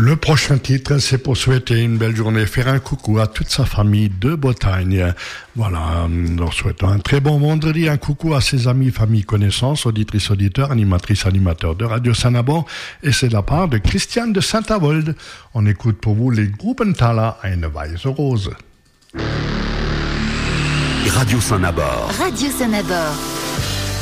Le prochain titre, c'est pour souhaiter une belle journée, faire un coucou à toute sa famille de Bretagne. Voilà, nous leur souhaitons un très bon vendredi, un coucou à ses amis, familles, connaissances, auditrices, auditeurs, animatrices, animateurs de Radio Saint-Naban. Et c'est de la part de Christiane de Saint-Avold. On écoute pour vous les Gruppenthaler, eine weiße Rose. Radio Saint-Naban. Radio Saint-Naban.